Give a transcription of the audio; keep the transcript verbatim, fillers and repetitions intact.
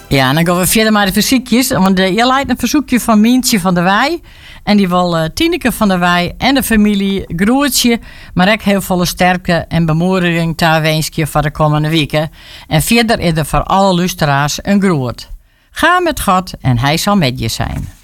Ja, en dan gaan we verder met de verzoekjes. Want uh, je leidt een verzoekje van Mientje van der Wij. En die wil uh, Tineke van der Wij en de familie groetje. Maar ook heel veel sterkte en bemoediging ter wensje voor de komende weken. En verder is er voor alle luisteraars een groet. Ga met God en hij zal met je zijn.